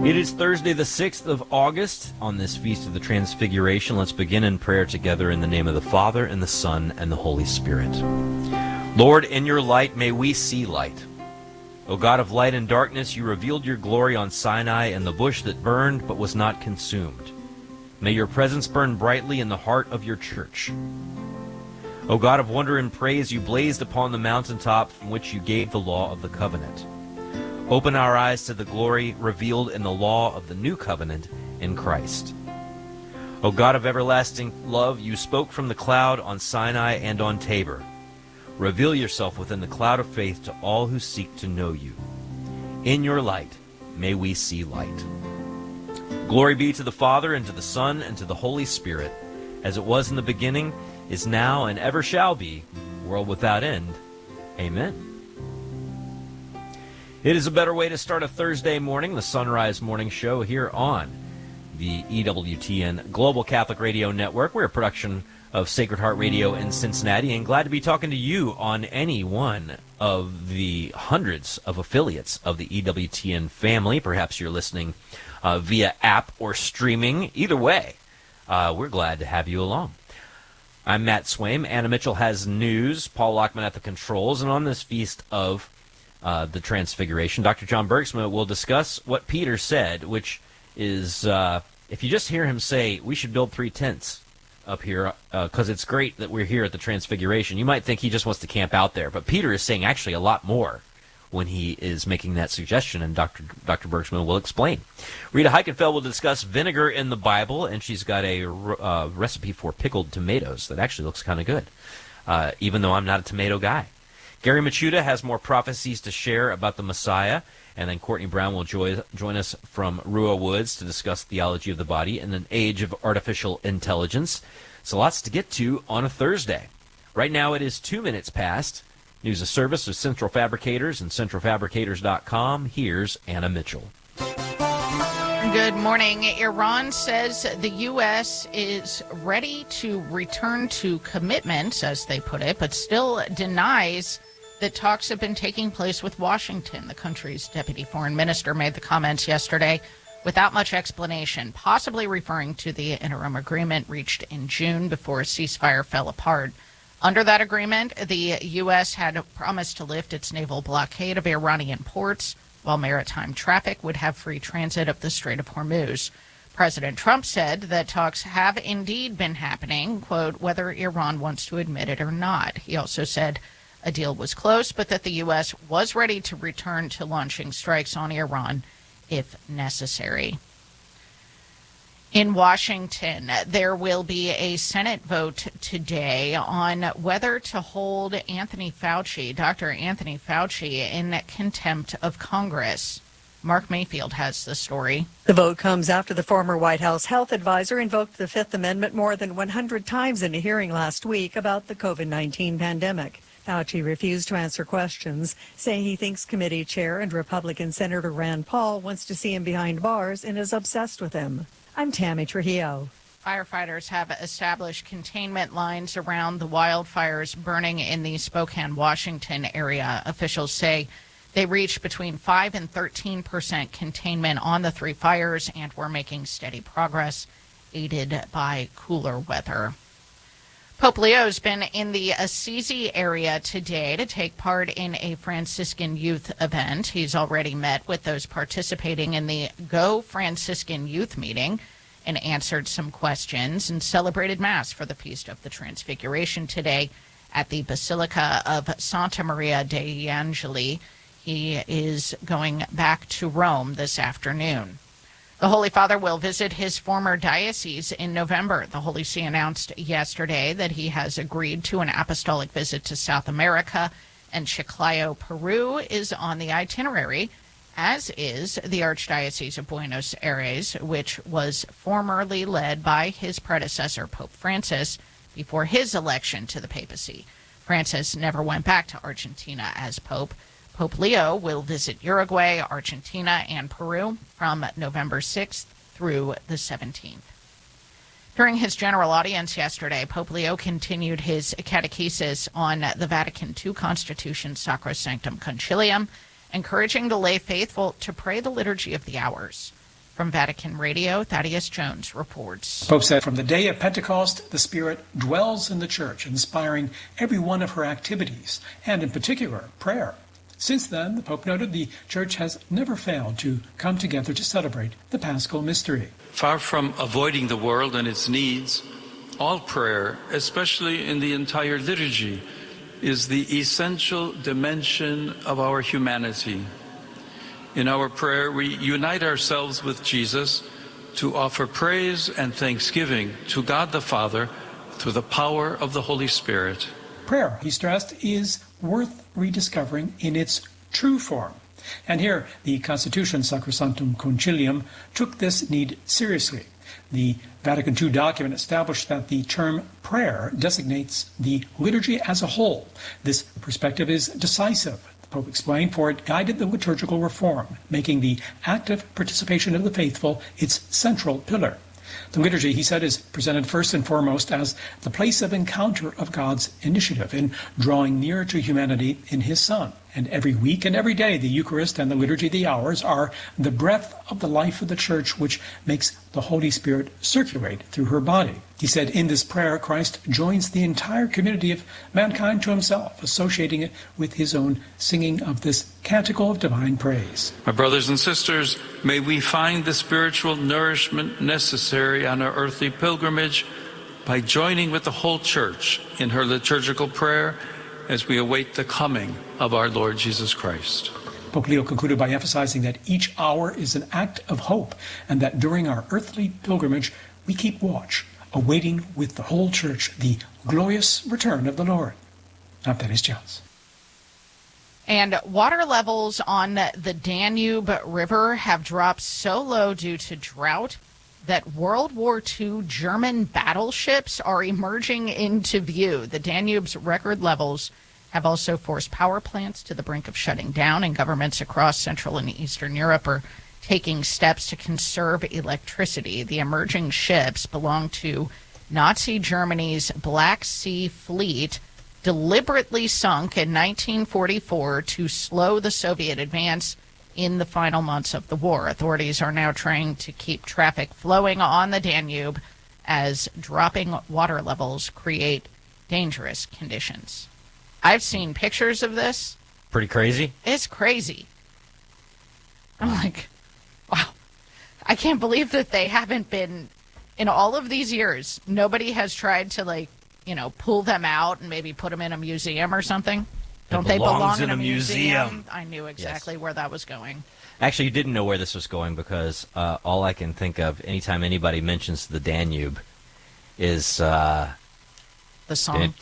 It is Thursday, the 6th of August. On this Feast of the Transfiguration, let's begin in prayer together in the name of the Father, and the Son, and the Holy Spirit. Lord, in your light may we see light. O God of light and darkness, you revealed your glory on Sinai and the bush that burned but was not consumed. May your presence burn brightly in the heart of your church. O God of wonder and praise, you blazed upon the mountaintop from which you gave the law of the covenant. Open our eyes to the glory revealed in the law of the new covenant in Christ. O God of everlasting love, you spoke from the cloud on Sinai and on Tabor. Reveal yourself within the cloud of faith to all who seek to know you. In your light, may we see light. Glory be to the Father, and to the Son, and to the Holy Spirit, as it was in the beginning, is now, and ever shall be, world without end. Amen. It is a better way to start a Thursday morning, the Sunrise Morning Show here on the EWTN Global Catholic Radio Network. We're a production of Sacred Heart Radio in Cincinnati, and glad to be talking to you on any one of the hundreds of affiliates of the EWTN family. Perhaps you're listening via app or streaming. Either way, we're glad to have you along. I'm Matt Swaim. Anna Mitchell has news. Paul Lockman at the controls. And on this Feast of the Transfiguration, Dr. John Bergsma will discuss what Peter said, which is, if you just hear him say, we should build 3 tents up here, because it's great that we're here at the Transfiguration, you might think he just wants to camp out there. But Peter is saying actually a lot more when he is making that suggestion, and Dr. Bergsma will explain. Rita Heikenfeld will discuss vinegar in the Bible, and she's got a recipe for pickled tomatoes that actually looks kind of good, even though I'm not a tomato guy. Gary Machuda has more prophecies to share about the Messiah, and then Courtney Brown will join us from Rua Woods to discuss theology of the body in an age of artificial intelligence. So lots to get to on a Thursday. Right now it is 2 minutes past. News of service of Central Fabricators and centralfabricators.com. Here's Anna Mitchell. Good morning. Iran says the U.S. is ready to return to commitments, as they put it, but still denies that talks have been taking place with Washington. The country's deputy foreign minister made the comments yesterday without much explanation, possibly referring to the interim agreement reached in June before a ceasefire fell apart. Under that agreement, the U.S. had promised to lift its naval blockade of Iranian ports, while maritime traffic would have free transit of the Strait of Hormuz. President Trump said that talks have indeed been happening, quote, whether Iran wants to admit it or not. He also said a deal was close, but that the U.S. was ready to return to launching strikes on Iran if necessary. In Washington, there will be a Senate vote today on whether to hold Anthony Fauci, Dr. Anthony Fauci, in contempt of Congress. Mark Mayfield has the story. The vote comes after the former White House health advisor invoked the Fifth Amendment more than 100 times in a hearing last week about the COVID-19 pandemic. Fauci refused to answer questions, saying he thinks committee chair and Republican Senator Rand Paul wants to see him behind bars and is obsessed with him. I'm Tammy Trujillo. Firefighters have established containment lines around the wildfires burning in the Spokane, Washington area. Officials say they reached between 5 and 13% containment on the 3 fires and were making steady progress, aided by cooler weather. Pope Leo's been in the Assisi area today to take part in a Franciscan youth event. He's already met with those participating in the Go Franciscan Youth Meeting and answered some questions and celebrated Mass for the Feast of the Transfiguration today at the Basilica of Santa Maria degli Angeli. He is going back to Rome this afternoon. The Holy Father will visit his former diocese in November. The Holy See announced yesterday that he has agreed to an apostolic visit to South America, and Chiclayo, Peru is on the itinerary, as is the Archdiocese of Buenos Aires, which was formerly led by his predecessor, Pope Francis, before his election to the papacy. Francis never went back to Argentina as Pope. Pope Leo will visit Uruguay, Argentina, and Peru from November 6th through the 17th. During his general audience yesterday, Pope Leo continued his catechesis on the Vatican II Constitution Sacrosanctum Concilium, encouraging the lay faithful to pray the Liturgy of the Hours. From Vatican Radio, Thaddeus Jones reports. Pope said, from the day of Pentecost, the Spirit dwells in the Church, inspiring every one of her activities, and in particular, prayer. Since then, the Pope noted, the Church has never failed to come together to celebrate the Paschal mystery. Far from avoiding the world and its needs, all prayer, especially in the entire liturgy, is the essential dimension of our humanity. In our prayer, we unite ourselves with Jesus to offer praise and thanksgiving to God the Father through the power of the Holy Spirit. Prayer, he stressed, is worth rediscovering in its true form. And here, the Constitution Sacrosanctum Concilium took this need seriously. The Vatican II document established that the term prayer designates the liturgy as a whole. This perspective is decisive, the Pope explained, for it guided the liturgical reform, making the active participation of the faithful its central pillar. The liturgy, he said, is presented first and foremost as the place of encounter of God's initiative in drawing near to humanity in his Son. And every week and every day, the Eucharist and the Liturgy of the Hours are the breath of the life of the Church, which makes the Holy Spirit circulate through her body. He said, in this prayer, Christ joins the entire community of mankind to himself, associating it with his own singing of this canticle of divine praise. My brothers and sisters, may we find the spiritual nourishment necessary on our earthly pilgrimage by joining with the whole Church in her liturgical prayer as we await the coming of our Lord Jesus Christ. Pope Leo concluded by emphasizing that each hour is an act of hope, and that during our earthly pilgrimage we keep watch, awaiting with the whole Church the glorious return of the Lord. I'm Thaddeus Jones. And water levels on the Danube River have dropped so low due to drought that World War II German battleships are emerging into view. The Danube's record levels have also forced power plants to the brink of shutting down, and governments across Central and Eastern Europe are taking steps to conserve electricity. The emerging ships belong to Nazi Germany's Black Sea Fleet, deliberately sunk in 1944 to slow the Soviet advance in the final months of the war. Authorities are now trying to keep traffic flowing on the Danube as dropping water levels create dangerous conditions. I've seen pictures of this. Pretty crazy. It's crazy. I'm like, wow. I can't believe that they haven't been, in all of these years, nobody has tried to, pull them out and maybe put them in a museum or something. Don't they belong in a museum? I knew exactly where that was going. Actually, you didn't know where this was going because all I can think of anytime anybody mentions the Danube is the song.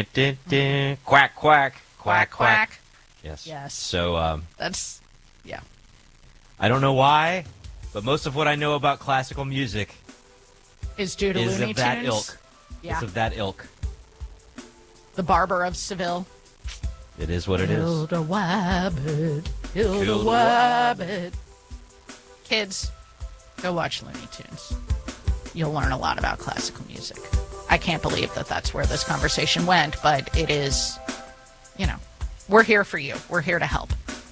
Quack, quack, quack, quack. Yes. So that's, yeah. I don't know why, but most of what I know about classical music is due to is Looney of that Tunes. ilk. Yeah. It's of that ilk. The Barber of Seville. It is what it is. Hilda Wabbit. Hilda Wabbit. Kids, go watch Looney Tunes. You'll learn a lot about classical music. I can't believe that that's where this conversation went, but it is, we're here for you. We're here to help.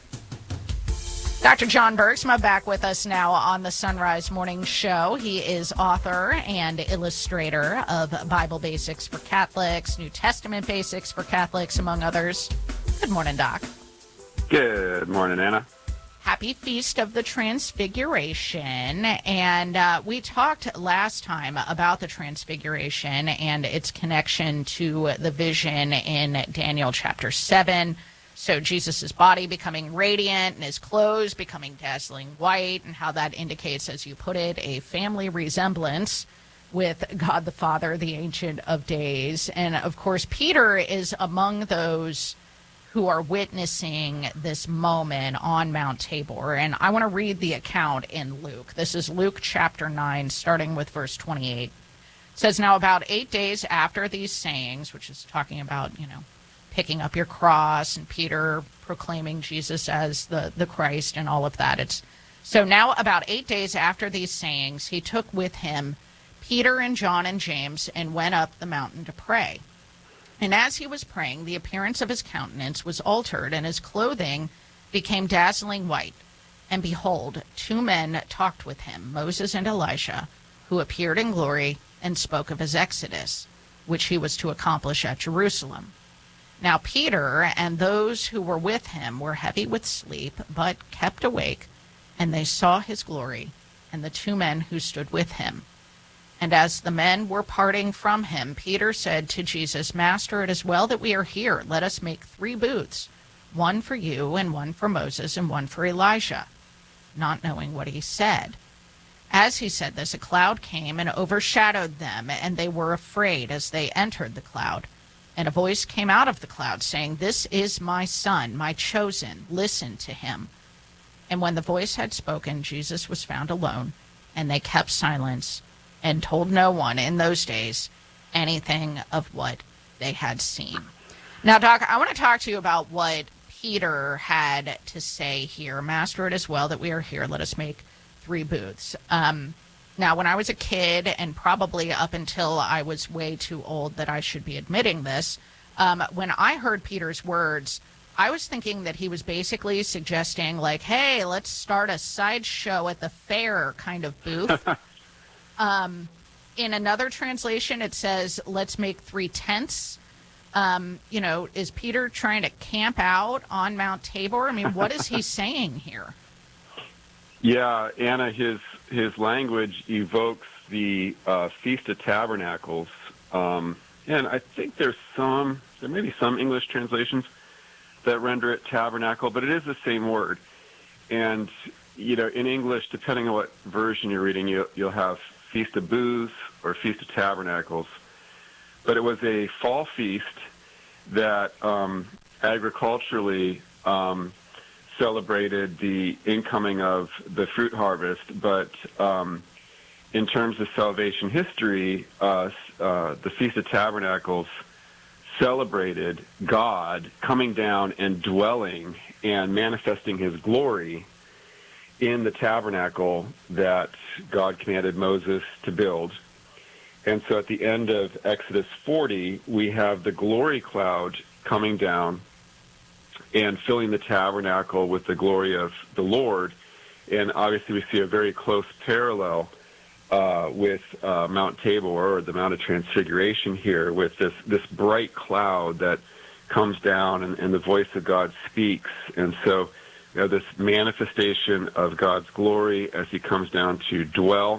Dr. John Bergsma back with us now on the Sunrise Morning Show. He is author and illustrator of Bible Basics for Catholics, New Testament Basics for Catholics, among others. Good morning, Doc. Good morning, Anna. Happy Feast of the Transfiguration. And we talked last time about the Transfiguration and its connection to the vision in Daniel chapter 7. So Jesus' body becoming radiant and his clothes becoming dazzling white, and how that indicates, as you put it, a family resemblance with God the Father, the Ancient of Days. And, of course, Peter is among those who are witnessing this moment on Mount Tabor. And I want to read the account in Luke. This is Luke chapter 9, starting with verse 28. It says, "Now about 8 days after these sayings," which is talking about, picking up your cross and Peter proclaiming Jesus as the Christ and all of that. So now about 8 days after these sayings, he took with him Peter and John and James and went up the mountain to pray. And as he was praying, the appearance of his countenance was altered, and his clothing became dazzling white. And behold, two men talked with him, Moses and Elijah, who appeared in glory and spoke of his exodus, which he was to accomplish at Jerusalem. Now Peter and those who were with him were heavy with sleep, but kept awake, and they saw his glory, and the two men who stood with him. And as the men were parting from him, Peter said to Jesus, Master, it is well that we are here. Let us make 3 booths, one for you, and one for Moses, and one for Elijah, not knowing what he said. As he said this, a cloud came and overshadowed them, and they were afraid as they entered the cloud. And a voice came out of the cloud, saying, This is my Son, my chosen. Listen to him. And when the voice had spoken, Jesus was found alone, and they kept silence and told no one in those days anything of what they had seen. Now, Doc, I want to talk to you about what Peter had to say here. Master, it is well that we are here. Let us make 3 booths. Now, when I was a kid, and probably up until I was way too old that I should be admitting this, when I heard Peter's words, I was thinking that he was basically suggesting, like, hey, let's start a sideshow at the fair kind of booth. In another translation, it says, let's make 3 tents. Is Peter trying to camp out on Mount Tabor? I mean, what is he saying here? Yeah, Anna, his language evokes the Feast of Tabernacles. And I think there may be some English translations that render it tabernacle, but it is the same word. And, in English, depending on what version you're reading, you'll have Feast of Booths or Feast of Tabernacles. But it was a fall feast that agriculturally celebrated the incoming of the fruit harvest. But in terms of salvation history, the Feast of Tabernacles celebrated God coming down and dwelling and manifesting his glory in the tabernacle that God commanded Moses to build. And so at the end of Exodus 40, we have the glory cloud coming down and filling the tabernacle with the glory of the Lord. And obviously we see a very close parallel with Mount Tabor, or the Mount of Transfiguration here, with this bright cloud that comes down and the voice of God speaks. And so we have this manifestation of God's glory as he comes down to dwell.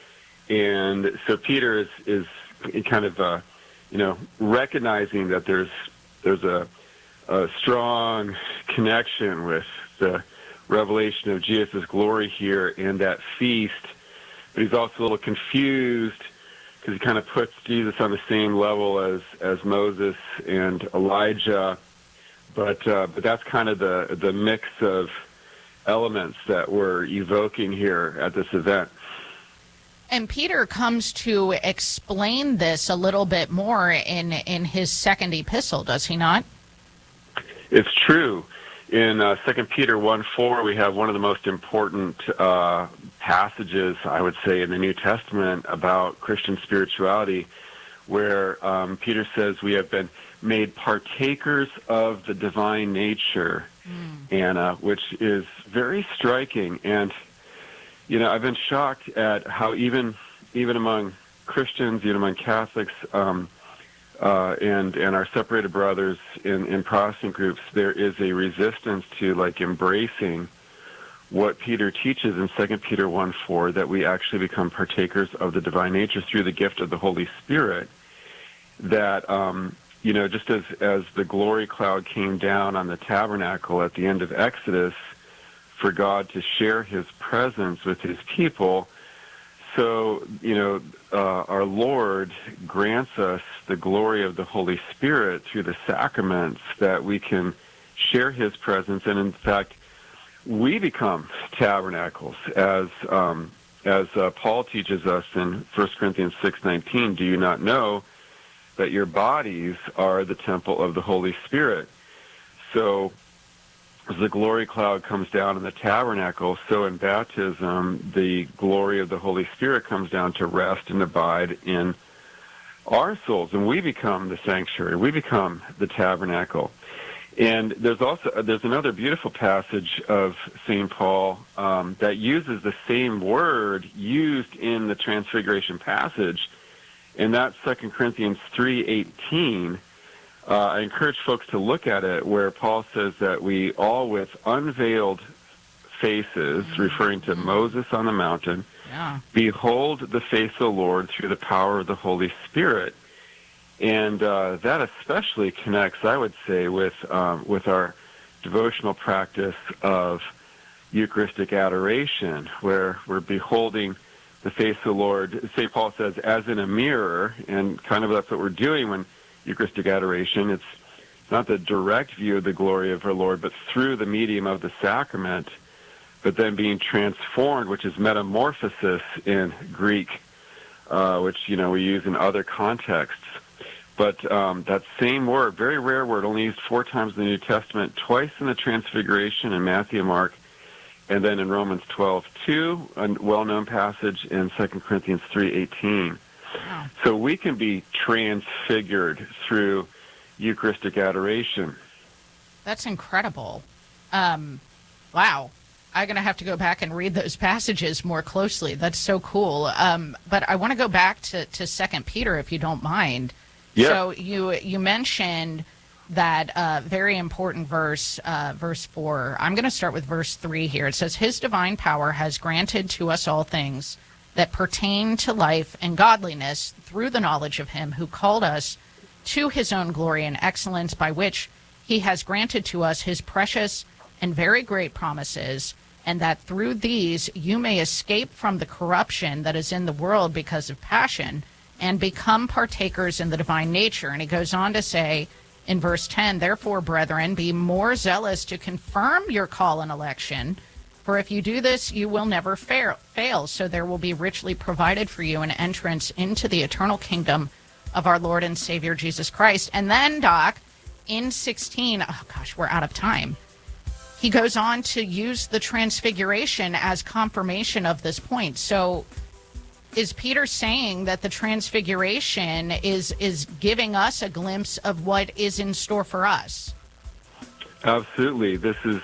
And so Peter is kind of, recognizing that there's a strong connection with the revelation of Jesus' glory here in that feast. But he's also a little confused because he kind of puts Jesus on the same level as Moses and Elijah. But that's kind of the mix of elements that we're evoking here at this event. And Peter comes to explain this a little bit more in his second epistle, does he not? It's true. In 2 Peter 1:4, we have one of the most important passages, I would say, in the New Testament about Christian spirituality, where Peter says we have been made partakers of the divine nature, Anna, which is very striking. And, I've been shocked at how even among Christians, even among Catholics, and our separated brothers in Protestant groups, there is a resistance to embracing what Peter teaches in 2 Peter 1:4, that we actually become partakers of the divine nature through the gift of the Holy Spirit. That just as the glory cloud came down on the tabernacle at the end of Exodus for God to share his presence with his people, so, our Lord grants us the glory of the Holy Spirit through the sacraments, that we can share his presence. And in fact, we become tabernacles, as Paul teaches us in 1 Corinthians 6:19. Do you not know that your bodies are the temple of the Holy Spirit? So as the glory cloud comes down in the tabernacle, so in baptism, the glory of the Holy Spirit comes down to rest and abide in our souls, and we become the sanctuary. We become the tabernacle. And there's another beautiful passage of St. Paul that uses the same word used in the Transfiguration passage, and that's 2 Corinthians 3:18. I encourage folks to look at it, where Paul says that we all with unveiled faces, referring to Moses on the mountain, behold the face of the Lord through the power of the Holy Spirit. And that especially connects, I would say, with our devotional practice of Eucharistic adoration, where we're beholding the face of the Lord. St. Paul says, as in a mirror, and kind of that's what we're doing when Eucharistic adoration. It's not the direct view of the glory of our Lord, but through the medium of the sacrament, but then being transformed, which is metamorphosis in Greek, which we use in other contexts. But that same word, very rare word, only used 4 times in the New Testament, twice in the Transfiguration in Matthew and Mark, and then in Romans 12:2, a well-known passage, in 2 Corinthians 3:18. Wow. So we can be transfigured through Eucharistic adoration. That's incredible. Wow. I'm going to have to go back and read those passages more closely. That's so cool. But I want to go back to 2 Peter, if you don't mind. Yeah. So you mentioned that very important verse, verse 4. I'm going to start with verse 3 here. It says, His divine power has granted to us all things that pertain to life and godliness through the knowledge of Him who called us to His own glory and excellence, by which He has granted to us His precious and very great promises, and that through these you may escape from the corruption that is in the world because of passion, and become partakers in the divine nature. And he goes on to say in verse 10, Therefore, brethren, be more zealous to confirm your call and election, for if you do this, you will never fail. So there will be richly provided for you an entrance into the eternal kingdom of our Lord and Savior Jesus Christ. And then, Doc, in 16, oh gosh, we're out of time. He goes on to use the Transfiguration as confirmation of this point. So is Peter saying that the Transfiguration is giving us a glimpse of what is in store for us? Absolutely. This is,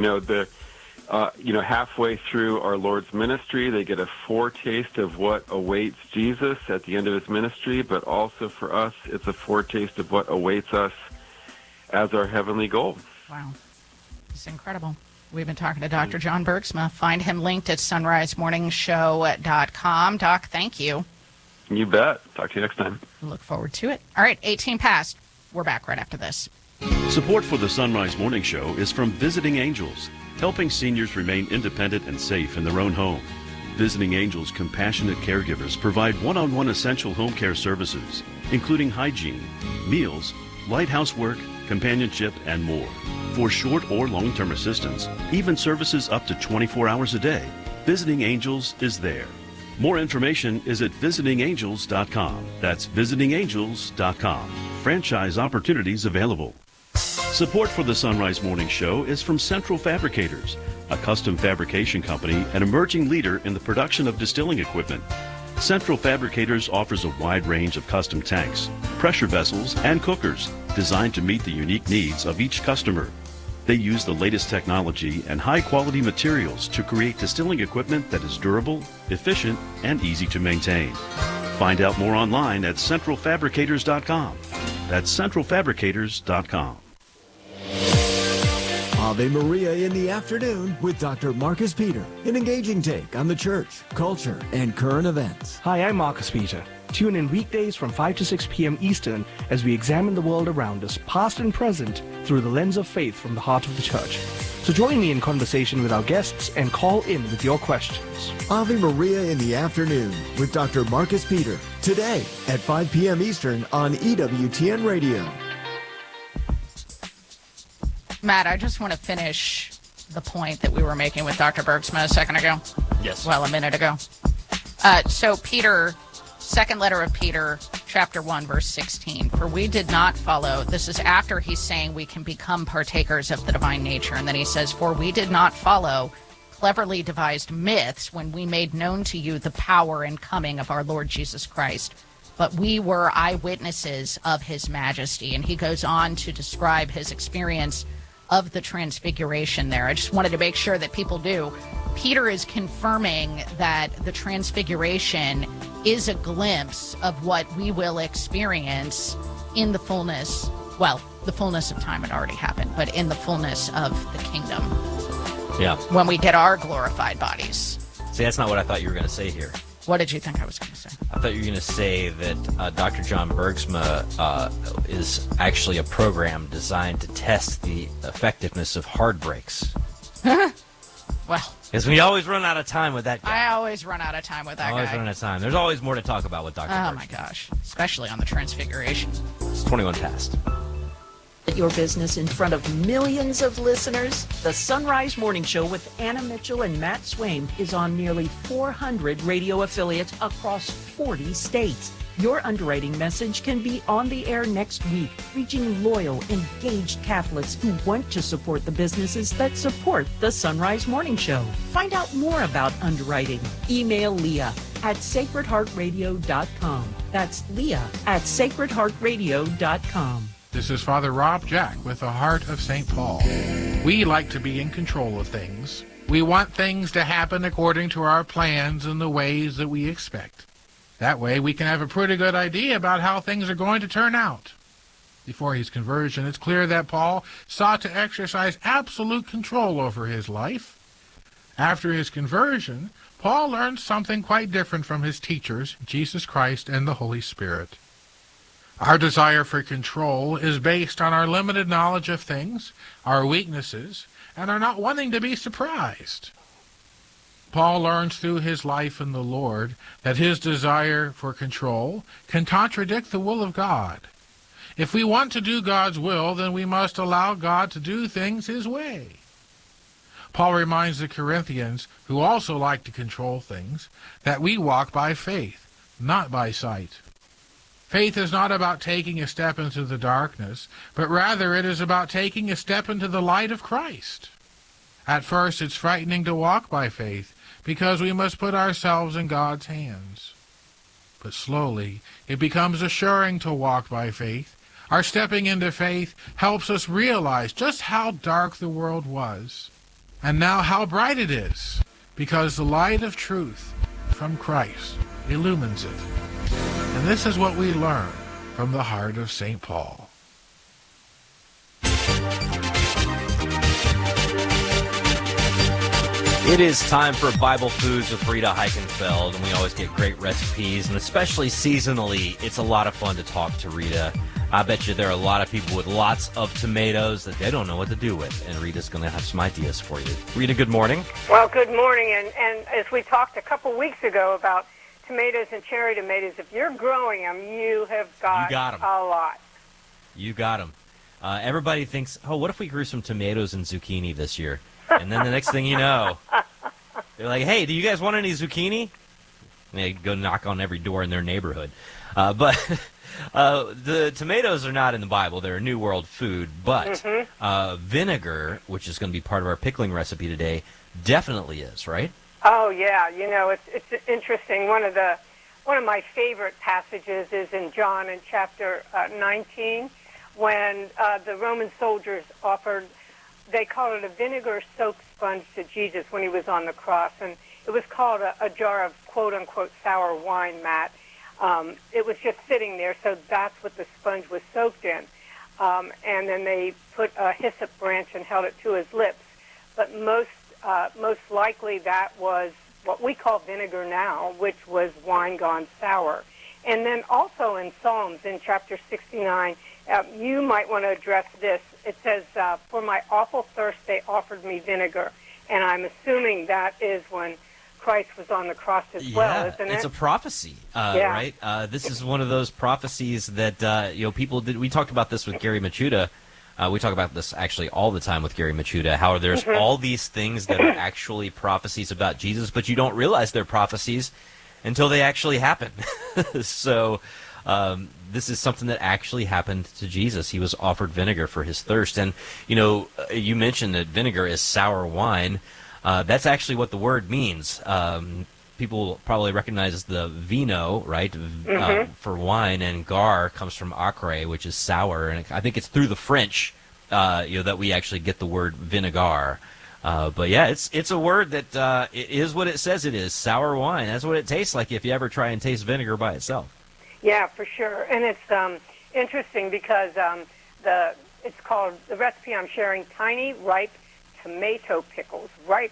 halfway through our Lord's ministry, they get a foretaste of what awaits Jesus at the end of His ministry, but also for us, it's a foretaste of what awaits us as our heavenly goal. Wow. It's incredible. We've been talking to Dr. John Bergsma. Find him linked at sunrisemorningshow.com. Doc, thank you. You bet. Talk to you next time. Look forward to it. All right, 18 past. We're back right after this. Support for the Sunrise Morning Show is from Visiting Angels, helping seniors remain independent and safe in their own home. Visiting Angels compassionate caregivers provide one-on-one essential home care services, including hygiene, meals, light housework, companionship, and more. For short or long-term assistance, even services up to 24 hours a day, Visiting Angels is there. More information is at visitingangels.com. That's visitingangels.com. Franchise opportunities available. Support for the Sunrise Morning Show is from Central Fabricators, a custom fabrication company and emerging leader in the production of distilling equipment. Central Fabricators offers a wide range of custom tanks, pressure vessels, and cookers designed to meet the unique needs of each customer. They use the latest technology and high-quality materials to create distilling equipment that is durable, efficient, and easy to maintain. Find out more online at centralfabricators.com. That's centralfabricators.com. Ave Maria in the afternoon with Dr. Marcus Peter, an engaging take on the church, culture, and current events. Hi, I'm Marcus Peter. Tune in weekdays from 5 to 6 p.m. Eastern as we examine the world around us, past and present, through the lens of faith from the heart of the church. So join me in conversation with our guests and call in with your questions. Ave Maria in the afternoon with Dr. Marcus Peter, today at 5 p.m. Eastern on EWTN Radio. Matt, I just want to finish the point that we were making with Dr. Bergsma a second ago. Yes. Well, a minute ago. So Peter, second letter of Peter, chapter 1, verse 16. For we did not follow, this is after he's saying we can become partakers of the divine nature. And then he says, for we did not follow cleverly devised myths when we made known to you the power and coming of our Lord Jesus Christ, but we were eyewitnesses of his majesty. And he goes on to describe his experience of the transfiguration there. I just wanted to make sure that people do. Peter is confirming that the transfiguration is a glimpse of what we will experience in the fullness, well, the fullness of time had already happened, but in the fullness of the kingdom. Yeah. When we get our glorified bodies. See, that's not what I thought you were going to say here. What did you think I was going to say? I thought you were going to say that Dr. John Bergsma is actually a program designed to test the effectiveness of hard brakes. Well, because we always run out of time with that guy. I always run out of time with that guy. Always run out of time. There's always more to talk about with Dr. Bergsma. Oh, my gosh. Especially on the Transfiguration. It's 21 past. Your business in front of millions of listeners. The Sunrise Morning Show with Anna Mitchell and Matt Swain is on nearly 400 radio affiliates across 40 states. Your underwriting message can be on the air next week, reaching loyal, engaged Catholics who want to support the businesses that support the Sunrise Morning Show. Find out more about underwriting. Email Leah at sacredheartradio.com. That's Leah at sacredheartradio.com. This is Father Rob Jack with the Heart of St. Paul. We like to be in control of things. We want things to happen according to our plans and the ways that we expect. That way we can have a pretty good idea about how things are going to turn out. Before his conversion, it's clear that Paul sought to exercise absolute control over his life. After his conversion, Paul learned something quite different from his teachers, Jesus Christ and the Holy Spirit. Our desire for control is based on our limited knowledge of things, our weaknesses, and our not wanting to be surprised. Paul learns through his life in the Lord that his desire for control can contradict the will of God. If we want to do God's will, then we must allow God to do things his way. Paul reminds the Corinthians, who also like to control things, that we walk by faith, not by sight. Faith is not about taking a step into the darkness, but rather it is about taking a step into the light of Christ. At first, it's frightening to walk by faith, because we must put ourselves in God's hands. But slowly, it becomes assuring to walk by faith. Our stepping into faith helps us realize just how dark the world was, and now how bright it is, because the light of truth from Christ illumines it. And this is what we learn from the heart of St. Paul. It is time for Bible Foods with Rita Heichenfeld, and we always get great recipes, and especially seasonally, it's a lot of fun to talk to Rita. I bet you there are a lot of people with lots of tomatoes that they don't know what to do with, and Rita's going to have some ideas for you. Rita, good morning. Well, good morning, and as we talked a couple weeks ago about tomatoes and cherry tomatoes, if you're growing them, you have got 'em. A lot. You got them. Everybody thinks, oh, what if we grew some tomatoes and zucchini this year? And then the next thing you know, they're like, hey, do you guys want any zucchini? And they go knock on every door in their neighborhood. But the tomatoes are not in the Bible. They're a New World food. But vinegar, which is going to be part of our pickling recipe today, definitely is, right? Oh, yeah. You know, it's interesting. One of my favorite passages is in John in chapter 19 when the Roman soldiers offered, they called it a vinegar-soaked sponge to Jesus when he was on the cross. And it was called a jar of quote-unquote sour wine, Matt. It was just sitting there, so that's what the sponge was soaked in. And then they put a hyssop branch and held it to his lips. But most likely that was what we call vinegar now, which was wine gone sour. And then also in Psalms in chapter 69, you might want to address this. It says, for my awful thirst they offered me vinegar. And I'm assuming that is when Christ was on the cross as well, isn't it? It's a prophecy, right? This is one of those prophecies that people did. We talked about this with Gary Machuda. We talk about this actually all the time with Gary Machuda, how there's all these things that are actually prophecies about Jesus, but you don't realize they're prophecies until they actually happen. So this is something that actually happened to Jesus. He was offered vinegar for his thirst. And, you mentioned that vinegar is sour wine. That's actually what the word means. people probably recognize the vino, right, for wine, and gar comes from acre, which is sour, and I think it's through the French, that we actually get the word vinegar. But yeah, it's a word that it is what it says it is, sour wine. That's what it tastes like if you ever try and taste vinegar by itself. Yeah, for sure. And it's interesting because it's called, the recipe I'm sharing, tiny ripe tomato pickles,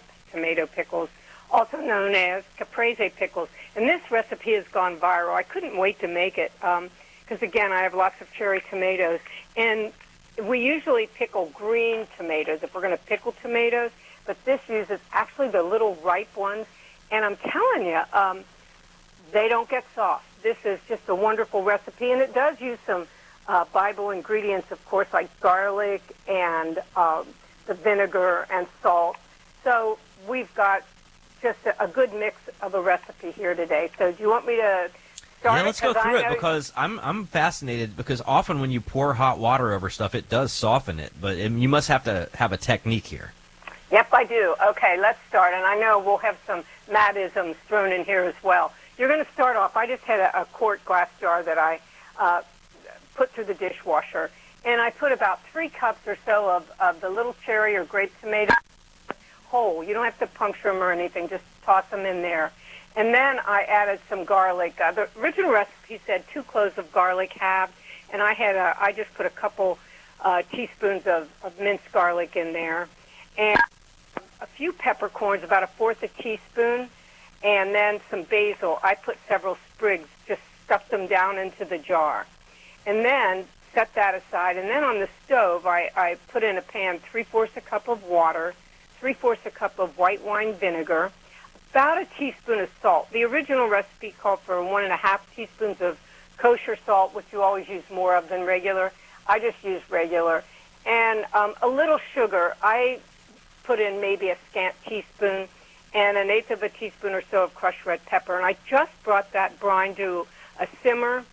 also known as caprese pickles. And this recipe has gone viral. I couldn't wait to make it because, again, I have lots of cherry tomatoes. And we usually pickle green tomatoes if we're going to pickle tomatoes, but this uses actually the little ripe ones. And I'm telling you, they don't get soft. This is just a wonderful recipe, and it does use some Bible ingredients, of course, like garlic and the vinegar and salt. So we've got just a good mix of a recipe here today. So do you want me to start? Yeah, let's go through it, because I'm fascinated, because often when you pour hot water over stuff, it does soften it, but you must have to have a technique here. Yep, I do. Okay, let's start. And I know we'll have some Mattisms thrown in here as well. You're going to start off. I just had a quart glass jar that I put through the dishwasher, and I put about 3 cups or so of the little cherry or grape tomato whole. You don't have to puncture them or anything. Just toss them in there. And then I added some garlic. The original recipe said 2 cloves of garlic halved, and I just put a couple teaspoons of minced garlic in there, and a few peppercorns, about 1/4 a teaspoon, and then some basil. I put several sprigs, just stuffed them down into the jar. And then set that aside. And then on the stove, I put in a pan 3/4 a cup of water, 3/4 a cup of white wine vinegar, about a teaspoon of salt. The original recipe called for 1.5 teaspoons of kosher salt, which you always use more of than regular. I just use regular. And a little sugar. I put in maybe a scant teaspoon, and 1/8 of a teaspoon or so of crushed red pepper. And I just brought that brine to a simmer,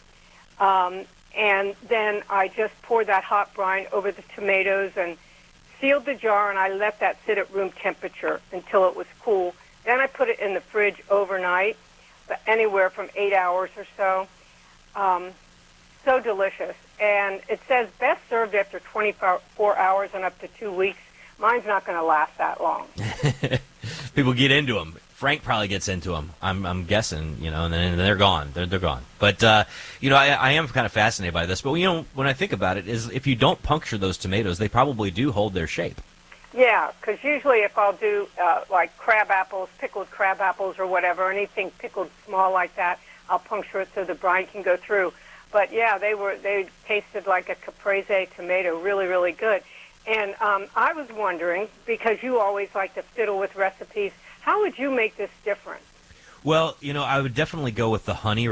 and then I just poured that hot brine over the tomatoes and sealed the jar, and I let that sit at room temperature until it was cool. Then I put it in the fridge overnight, anywhere from 8 hours or so. So delicious. And it says best served after 24 hours and up to 2 weeks. Mine's not going to last that long. People get into them. Frank probably gets into them. I'm guessing, and then they're gone. They're gone. But I am kind of fascinated by this. But when I think about it, is if you don't puncture those tomatoes, they probably do hold their shape. Yeah, because usually if I'll do like crab apples, pickled crab apples or whatever, anything pickled small like that, I'll puncture it so the brine can go through. But yeah, they tasted like a caprese tomato, really, really good. And I was wondering, because you always like to fiddle with recipes, how would you make this different? Well, I would definitely go with the honey